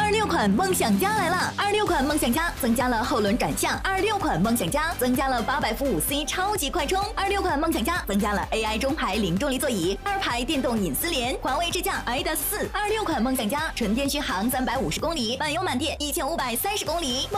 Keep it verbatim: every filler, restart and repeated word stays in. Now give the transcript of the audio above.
二六款梦想家来了！二六款梦想家增加了后轮转向，二六款梦想家增加了八百伏五 C 超级快充，二六款梦想家增加了 A I 中排零重力座椅，二排电动隐私联，环卫智驾 I D A S 四。二六款梦想家纯电续航三百五十公里，满油满电一千五百三十公里。